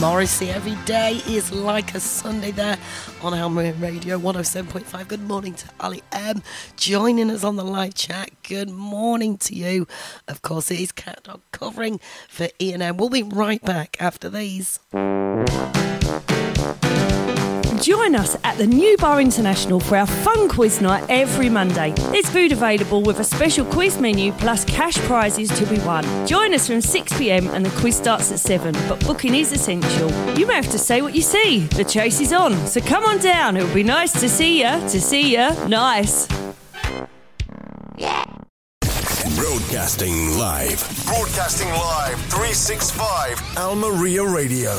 Morrissey. Every day is like a Sunday there on Alma Radio 107.5. Good morning to Ali M joining us on the live chat. Good morning to you. Of course, it is Cat Dog covering for Ian M. We'll be right back after these. Join us at the New Bar International for our fun quiz night every Monday. There's food available with a special quiz menu plus cash prizes to be won. Join us from 6 p.m. and the quiz starts at 7, but booking is essential. You may have to say what you see. The chase is on, so come on down. It'll be nice to see ya. Nice. Yeah. Broadcasting live 365 Almeria Radio.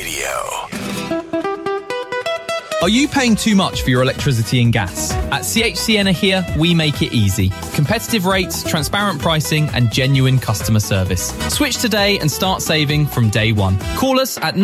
Are you paying too much for your electricity and gas? At CHC Energia, we make it easy. Competitive rates, transparent pricing, and genuine customer service. Switch today and start saving from day one. Call us at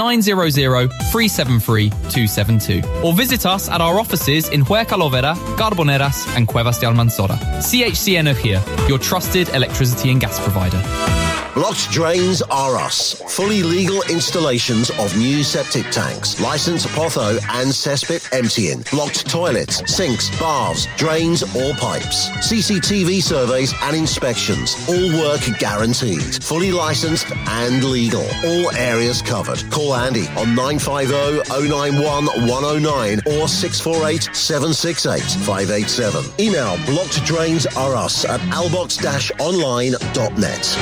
900-373-272 or visit us at our offices in Huercalovera, Carboneras, and Cuevas de Almanzora. CHC Energia, your trusted electricity and gas provider. Blocked Drains are us. Fully legal installations of new septic tanks, licensed potho and cesspit emptying, blocked toilets, sinks, baths, drains or pipes, CCTV surveys and inspections. All work guaranteed. Fully licensed and legal. All areas covered. Call Andy on 950-091-109 or 648-768-587. Email blockeddrainsareus at albox-online.net.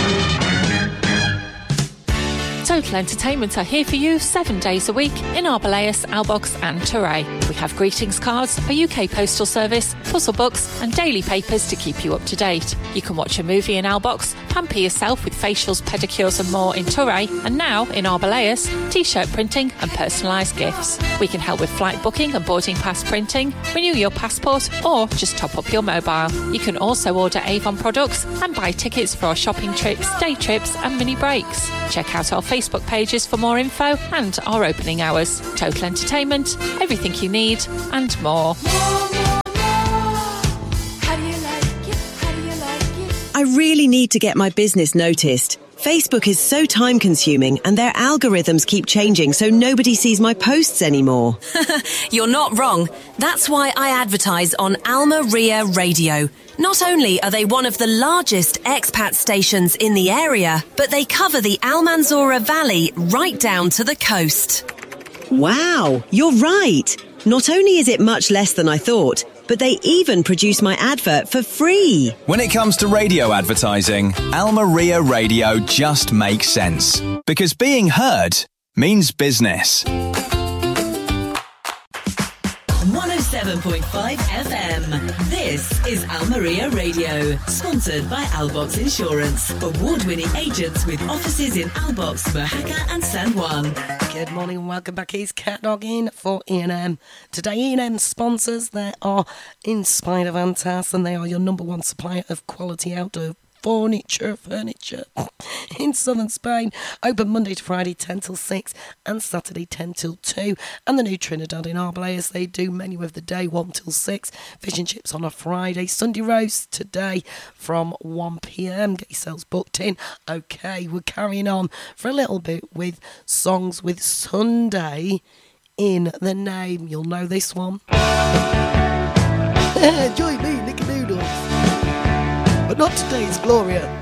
Total Entertainment are here for you 7 days a week in Arboleus, Albox and Torray. We have greetings cards, a UK postal service, puzzle books and daily papers to keep you up to date. You can watch a movie in Albox, pamper yourself with facials, pedicures and more in Torray, and now in Arboleus, t-shirt printing and personalised gifts. We can help with flight booking and boarding pass printing, renew your passport or just top up your mobile. You can also order Avon products and buy tickets for our shopping trips, day trips and mini breaks. Check out our Facebook pages for more info and our opening hours. Total Entertainment, everything you need and more. I really need to get my business noticed. Facebook is so time-consuming and their algorithms keep changing so nobody sees my posts anymore. You're not wrong. That's why I advertise on Almeria Radio. Not only are they one of the largest expat stations in the area, but they cover the Almanzora Valley right down to the coast. Wow, you're right. Not only is it much less than I thought, but they even produce my advert for free. When it comes to radio advertising, Almeria Radio just makes sense. Because being heard means business. 107.5 FM. This is Almeria Radio, sponsored by Albox Insurance. Award-winning agents with offices in Albox, Mojaca and San Juan. Good morning and welcome back. Here's Cat Dog in for E&M. Today E&M sponsors, they are Inspired Vantas and they are your number one supplier of quality outdoor furniture in southern Spain. Open Monday to Friday 10 till 6 and Saturday 10 till 2. And the new Trinidad in Arboleus, they do menu of the day 1 till 6. Fish and chips on a Friday. Sunday roast today from 1 p.m. Get yourselves booked in. Okay, we're carrying on for a little bit with songs with Sunday in the name. You'll know this one. Join me, Nicky Noodles. But not today, it's Gloria.